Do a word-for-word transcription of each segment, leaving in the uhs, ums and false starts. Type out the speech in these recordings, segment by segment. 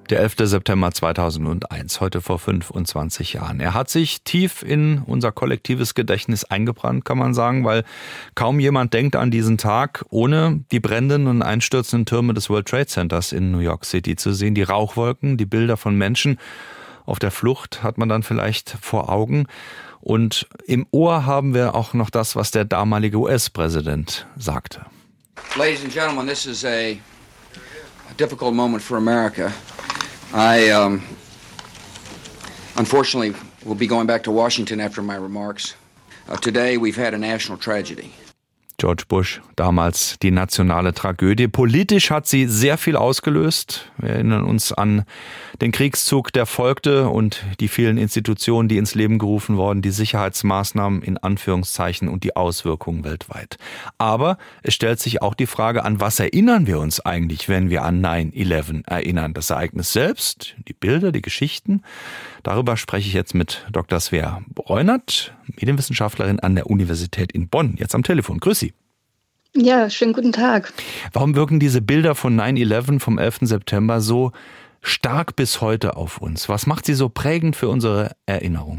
Der elfter September zweitausendeins, heute vor fünfundzwanzig Jahren. Er hat sich tief in unser kollektives Gedächtnis eingebrannt, kann man sagen, weil kaum jemand denkt an diesen Tag, ohne die brennenden und einstürzenden Türme des World Trade Centers in New York City zu sehen. Die Rauchwolken, die Bilder von Menschen auf der Flucht hat man dann vielleicht vor Augen. Und im Ohr haben wir auch noch das, was der damalige U S-Präsident sagte. Ladies and gentlemen, this is a, a difficult moment for America. I, um, unfortunately, will be going back to Washington after my remarks. Uh, today, we've had a national tragedy. George Bush, damals die nationale Tragödie. Politisch hat sie sehr viel ausgelöst. Wir erinnern uns an den Kriegszug, der folgte und die vielen Institutionen, die ins Leben gerufen wurden, die Sicherheitsmaßnahmen in Anführungszeichen und die Auswirkungen weltweit. Aber es stellt sich auch die Frage, an was erinnern wir uns eigentlich, wenn wir an nine eleven erinnern? Das Ereignis selbst, die Bilder, die Geschichten. Darüber spreche ich jetzt mit Doktor Svea Bräunert, Medienwissenschaftlerin an der Universität in Bonn, jetzt am Telefon. Grüß Sie. Ja, schönen guten Tag. Warum wirken diese Bilder von nine eleven vom elften September so stark bis heute auf uns? Was macht sie so prägend für unsere Erinnerung?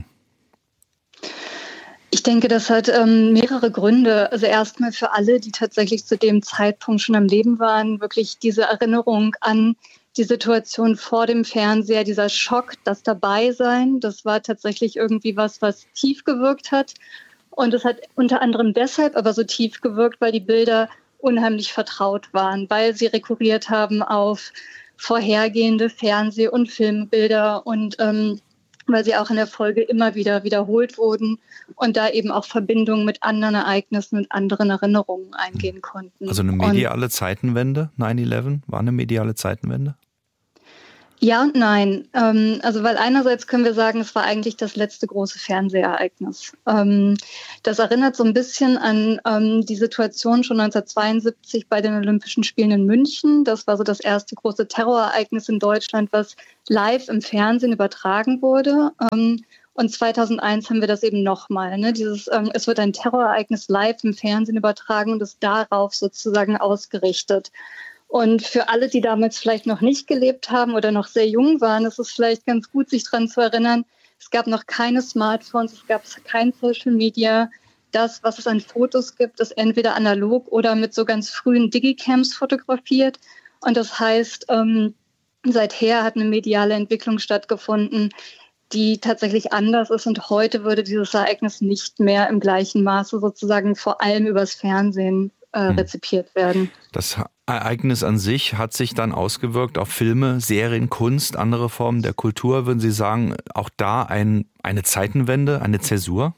Ich denke, das hat ähm, mehrere Gründe. Also erstmal für alle, die tatsächlich zu dem Zeitpunkt schon am Leben waren, wirklich diese Erinnerung an die Situation vor dem Fernseher, dieser Schock, das Dabeisein, das war tatsächlich irgendwie was, was tief gewirkt hat. Und es hat unter anderem deshalb aber so tief gewirkt, weil die Bilder unheimlich vertraut waren, weil sie rekurriert haben auf vorhergehende Fernseh- und Filmbilder und ähm, weil sie auch in der Folge immer wieder wiederholt wurden und da eben auch Verbindungen mit anderen Ereignissen und anderen Erinnerungen eingehen konnten. Also eine mediale Zeitenwende, nine eleven, war eine mediale Zeitenwende? Ja und nein. Ähm, also weil einerseits können wir sagen, es war eigentlich das letzte große Fernsehereignis. Ähm, das erinnert so ein bisschen an ähm, die Situation schon neunzehnhundertzweiundsiebzig bei den Olympischen Spielen in München. Das war so das erste große Terrorereignis in Deutschland, was live im Fernsehen übertragen wurde. Ähm, und zweitausendeins haben wir das eben nochmal. Ne? Dieses, ähm, es wird ein Terrorereignis live im Fernsehen übertragen und ist darauf sozusagen ausgerichtet. Und für alle, die damals vielleicht noch nicht gelebt haben oder noch sehr jung waren, ist es vielleicht ganz gut, sich daran zu erinnern, es gab noch keine Smartphones, es gab kein Social Media. Das, was es an Fotos gibt, ist entweder analog oder mit so ganz frühen Digicams fotografiert. Und das heißt, ähm, seither hat eine mediale Entwicklung stattgefunden, die tatsächlich anders ist. Und heute würde dieses Ereignis nicht mehr im gleichen Maße sozusagen vor allem übers Fernsehen äh, rezipiert werden. Das Ereignis an sich hat sich dann ausgewirkt auf Filme, Serien, Kunst, andere Formen der Kultur. Würden Sie sagen, auch da ein, eine Zeitenwende, eine Zäsur?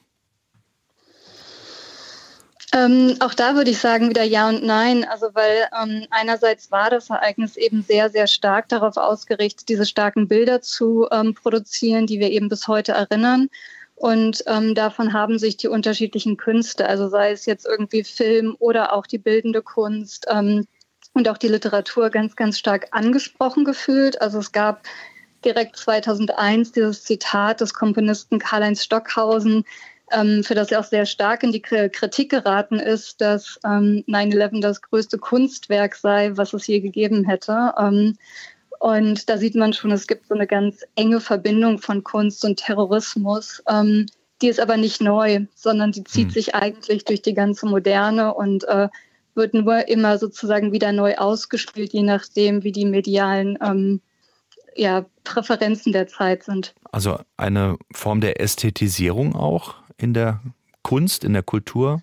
Ähm, auch da würde ich sagen wieder ja und nein. Also weil ähm, einerseits war das Ereignis eben sehr, sehr stark darauf ausgerichtet, diese starken Bilder zu ähm, produzieren, die wir eben bis heute erinnern. Und ähm, davon haben sich die unterschiedlichen Künste, also sei es jetzt irgendwie Film oder auch die bildende Kunst, ähm, und auch die Literatur ganz, ganz stark angesprochen gefühlt. Also es gab direkt zweitausendeins dieses Zitat des Komponisten Karl-Heinz Stockhausen, ähm, für das er auch sehr stark in die Kritik geraten ist, dass ähm, nine eleven das größte Kunstwerk sei, was es je gegeben hätte. Ähm, und da sieht man schon, es gibt so eine ganz enge Verbindung von Kunst und Terrorismus. Ähm, die ist aber nicht neu, sondern die zieht hm. sich eigentlich durch die ganze Moderne und äh, wird nur immer sozusagen wieder neu ausgespielt, je nachdem, wie die medialen ähm, ja, Präferenzen der Zeit sind. Also eine Form der Ästhetisierung auch in der Kunst, in der Kultur?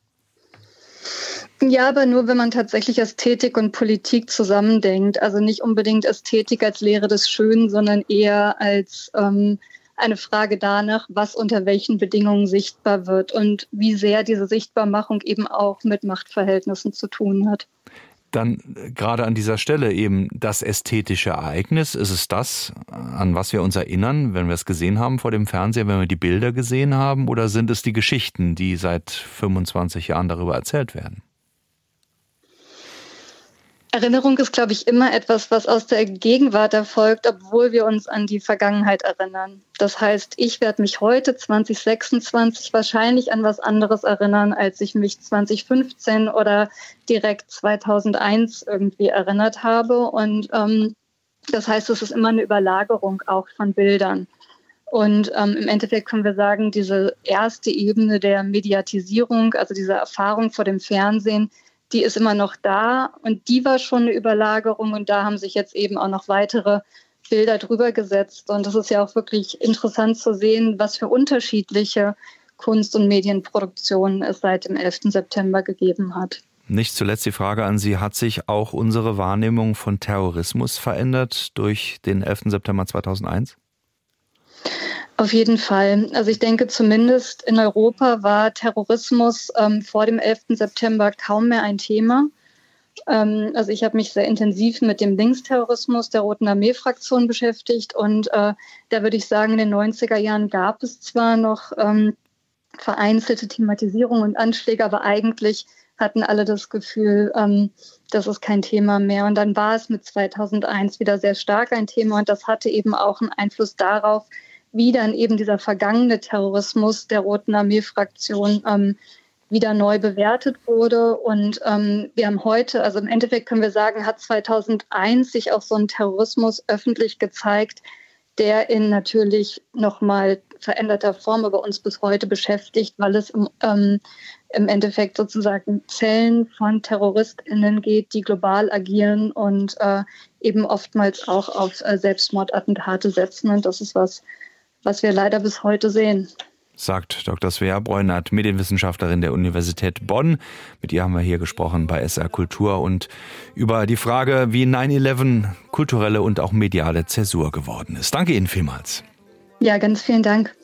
Ja, aber nur, wenn man tatsächlich Ästhetik und Politik zusammendenkt. Also nicht unbedingt Ästhetik als Lehre des Schönen, sondern eher als ähm, eine Frage danach, was unter welchen Bedingungen sichtbar wird und wie sehr diese Sichtbarmachung eben auch mit Machtverhältnissen zu tun hat. Dann gerade an dieser Stelle eben das ästhetische Ereignis. Ist es das, an was wir uns erinnern, wenn wir es gesehen haben vor dem Fernseher, wenn wir die Bilder gesehen haben? Oder sind es die Geschichten, die seit fünfundzwanzig Jahren darüber erzählt werden? Erinnerung ist, glaube ich, immer etwas, was aus der Gegenwart erfolgt, obwohl wir uns an die Vergangenheit erinnern. Das heißt, ich werde mich heute, zwanzig sechsundzwanzig, wahrscheinlich an was anderes erinnern, als ich mich zwanzig fünfzehn oder direkt zweitausendeins irgendwie erinnert habe. Und ähm, Das heißt, es ist immer eine Überlagerung auch von Bildern. Und ähm, im Endeffekt können wir sagen, diese erste Ebene der Mediatisierung, also diese Erfahrung vor dem Fernsehen, die ist immer noch da und die war schon eine Überlagerung und da haben sich jetzt eben auch noch weitere Bilder drüber gesetzt. Und das ist ja auch wirklich interessant zu sehen, was für unterschiedliche Kunst- und Medienproduktionen es seit dem elften September gegeben hat. Nicht zuletzt die Frage an Sie, hat sich auch unsere Wahrnehmung von Terrorismus verändert durch den elften September zweitausendeins? Auf jeden Fall. Also ich denke, zumindest in Europa war Terrorismus ähm, vor dem elften September kaum mehr ein Thema. Ähm, also ich habe mich sehr intensiv mit dem Linksterrorismus der Roten Armee-Fraktion beschäftigt und äh, da würde ich sagen, in den neunziger Jahren gab es zwar noch ähm, vereinzelte Thematisierung und Anschläge, aber eigentlich hatten alle das Gefühl, ähm, das ist kein Thema mehr. Und dann war es mit zweitausendeins wieder sehr stark ein Thema und das hatte eben auch einen Einfluss darauf, wie dann eben dieser vergangene Terrorismus der Roten Armee-Fraktion ähm, wieder neu bewertet wurde. Und ähm, wir haben heute, also im Endeffekt können wir sagen, hat zweitausendeins sich auch so ein Terrorismus öffentlich gezeigt, der in natürlich nochmal veränderter Form aber uns bis heute beschäftigt, weil es im, ähm, im Endeffekt sozusagen Zellen von TerroristInnen geht, die global agieren und äh, eben oftmals auch auf äh, Selbstmordattentate setzen. Und das ist was, was wir leider bis heute sehen. Sagt Doktor Svea Breunert, Medienwissenschaftlerin der Universität Bonn. Mit ihr haben wir hier gesprochen bei S R Kultur und über die Frage, wie neun elf kulturelle und auch mediale Zäsur geworden ist. Danke Ihnen vielmals. Ja, ganz vielen Dank.